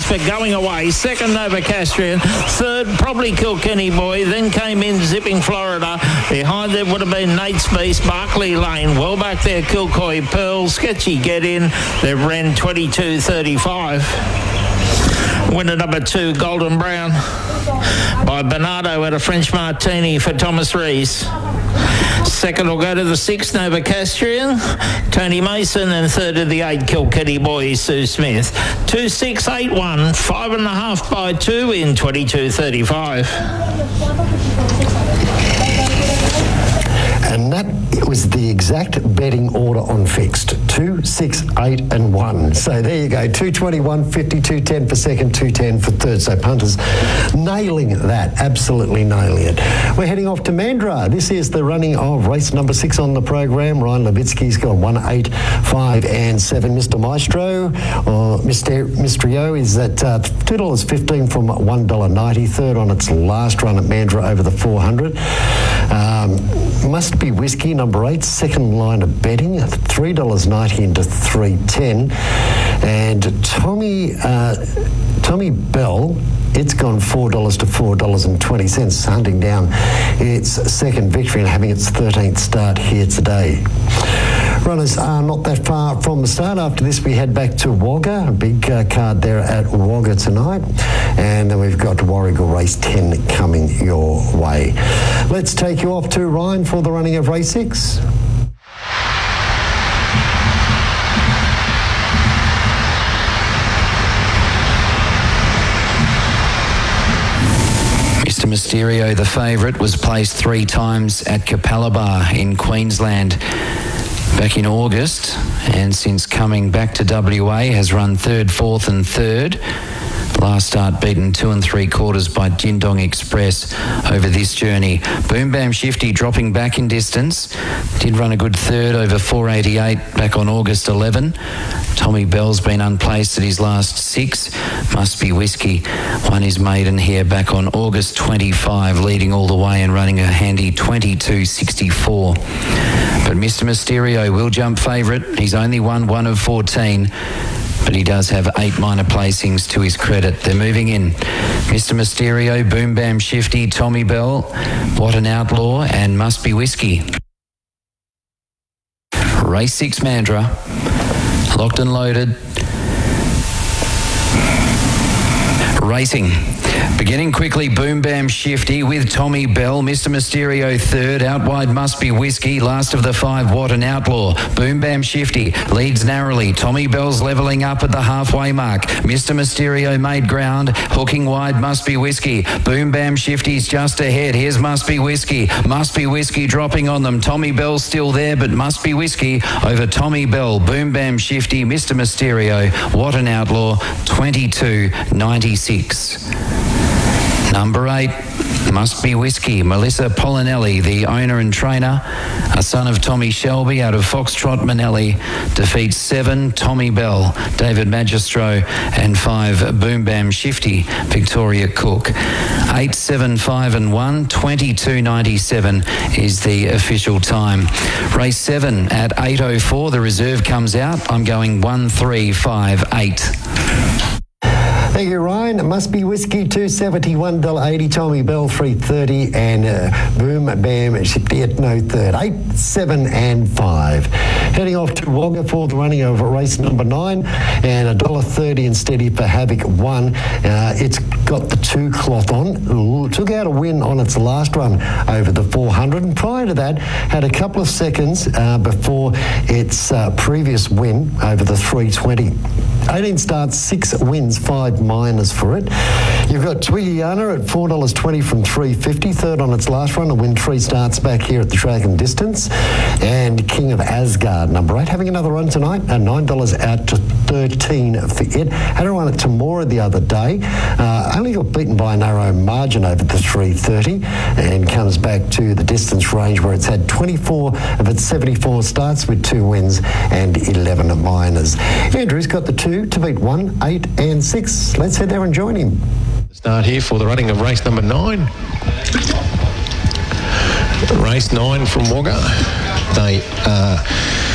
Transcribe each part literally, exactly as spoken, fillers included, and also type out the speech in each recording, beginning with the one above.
but going away. Second, Novocastrian. Third, probably Kilkenny Boy. Then came in Zipping Florida. Behind there would have been Nate's Beast, Barclay Lane. Well back there, Kilcoy Pearl. Sketchy Get In. They've ran twenty-two thirty-five. Winner number two, Golden Brown, by Bernardo at a French Martini for Thomas Rees. Second will go to the six, Novocastrian, Tony Mason, and third of the eight, Kilkenny Boy, Sue Smith. Two, six, eight, one, five and a half by two in twenty-two thirty-five. And that was the exact betting order on fixed. Two, six, eight and one. So there you go. two twenty-one, fifty, two ten for second, two ten for third. So punters nailing that, absolutely nailing it. We're heading off to Mandurah. This is the running of race number six on the program. Ryan Levitsky's got one, eight, five and seven. Mister Maestro, or Mister Mistrio is at uh, two dollars fifteen from one dollar ninety. Third on its last run at Mandurah over the four hundred. Um, must be Whiskey, number eight, second line of betting, three dollars ninety into three ten. And Tommy uh, Tommy Bell, it's gone four dollars to four dollars twenty, hunting down its second victory and having its thirteenth start here today. Runners are not that far from the start. After this, we head back to Wagga, a big uh, card there at Wagga tonight. And then we've got Warragul Race ten coming your way. Let's take you off to Ryan for the running of race six. Mister Mysterio, the favourite, was placed three times at Capalaba in Queensland back in August, and since coming back to W A has run third, fourth and third. Last start beaten two and three quarters by Jindong Express over this journey. Boom Bam Shifty dropping back in distance. Did run a good third over four eighty-eight back on August eleven. Tommy Bell's been unplaced at his last six. Must Be Whiskey won his maiden here back on August twenty-five, leading all the way and running a handy twenty-two sixty-four. But Mister Mysterio will jump favourite. He's only won one of fourteen. But he does have eight minor placings to his credit. They're moving in. Mister Mysterio, Boom Bam Shifty, Tommy Bell, What an Outlaw, and Must Be Whiskey. Race six, Mandurah. Locked and loaded. Racing. Beginning quickly, Boom Bam Shifty with Tommy Bell. Mister Mysterio third. Out wide, Must Be Whiskey. Last of the five, What an Outlaw. Boom Bam Shifty leads narrowly. Tommy Bell's levelling up at the halfway mark. Mister Mysterio made ground. Hooking wide, Must Be Whiskey. Boom Bam Shifty's just ahead. Here's Must Be Whiskey. Must Be Whiskey dropping on them. Tommy Bell's still there, but Must Be Whiskey over Tommy Bell. Boom Bam Shifty, Mister Mysterio. What an Outlaw, twenty-two ninety-six. Number eight, Must Be Whiskey. Melissa Polinelli, the owner and trainer, a son of Tommy Shelby out of Foxtrot Manelli, defeats seven, Tommy Bell, David Magistro, and five, Boom Bam Shifty, Victoria Cook. Eight, seven, five and one, twenty-two ninety-seven is the official time. Race seven at eight oh four, the reserve comes out. I'm going one, three, five, eight. Thank you, Ryan. It Must Be Whiskey, two seventy, one dollar eighty. Tommy Bell, three thirty, and uh, Boom Bam Shifty at no third. Eight, seven, and five. Heading off to Wagga for the running of race number nine, and a dollar thirty and steady for Havoc one. Uh, it's got the two cloth on. Took out a win on its last run over the four hundred, and prior to that, had a couple of seconds uh, before its uh, previous win over the three twenty. eighteen starts, six wins, five minors for it. You've got Twiggiana at four dollars twenty from three fifty, third on its last run, a win three starts back here at the track and distance. And King of Asgard, number eight, having another run tonight, and nine dollars out to thirteen for it. Had a run at Temora the other day, uh, only got beaten by a narrow margin over the three thirty, and comes back to the distance range where it's had twenty-four of its seventy-four starts with two wins and eleven minors. Andrew's got the two to beat one, eight and six. Let's head there and join him. Start here for the running of race number nine. Race nine from Wagga. They are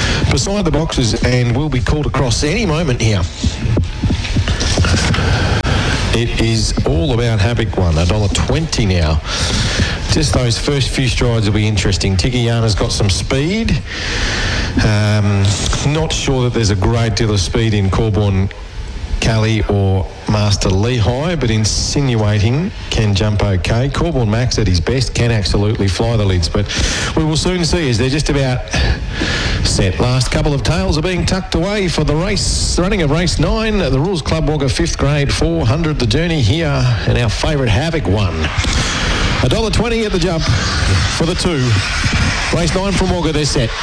beside the boxes and will be called across any moment here. It is all about Havoc One, one dollar twenty now. Just those first few strides will be interesting. Tigiyana's got some speed. Um, not sure that there's a great deal of speed in Corborn Kelly or Master Lehigh, but insinuating can jump okay. Corborn Max at his best can absolutely fly the lids, but we will soon see as they're just about set. Last couple of tails are being tucked away for the race, the running of race nine. The Rules Club Wagga fifth grade, four hundred the journey here, and our favourite Havoc One. one dollar twenty at the jump for the two. Race nine from Wagga, they're set.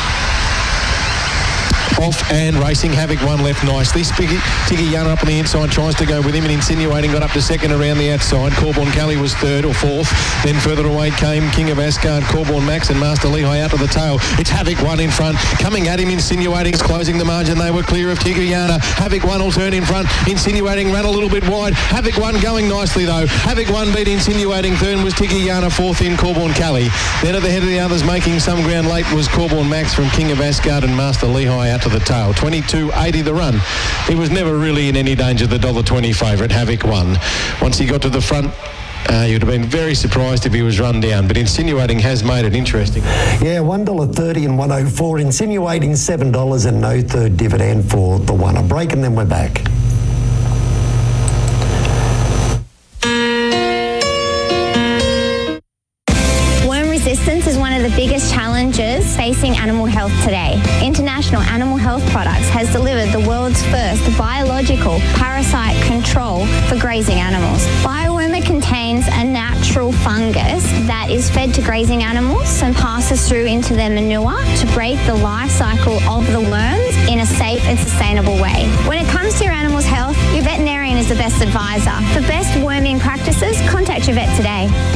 Off and racing. Havoc One left nicely. Tigiyana up on the inside, tries to go with him and insinuating, got up to second around the outside. Corborn Kelly was third or fourth. Then further away came King of Asgard, Corborn Max and Master Lehigh out to the tail. It's Havoc One in front, coming at him, insinuating, closing the margin. They were clear of Tigiyana. Havoc One will turn in front, insinuating, ran a little bit wide. Havoc One going nicely though. Havoc One beat insinuating. Third was Tigiyana, fourth in Corborn Kelly. Then at the head of the others, making some ground late, was Corborn Max from King of Asgard and Master Lehigh out to the tail. twenty-two eighty the run. He was never really in any danger, the one dollar twenty favourite, Havoc One. Once he got to the front, uh, you'd have been very surprised if he was run down, but insinuating has made it interesting. Yeah, one dollar thirty and one oh four, insinuating seven dollars and no third dividend for the one. A break and then we're back. Resistance is one of the biggest challenges facing animal health today. International Animal Health Products has delivered the world's first biological parasite control for grazing animals. Biowormer contains a natural fungus that is fed to grazing animals and passes through into their manure to break the life cycle of the worms in a safe and sustainable way. When it comes to your animal's health, your veterinarian is the best advisor. For best worming practices, contact your vet today.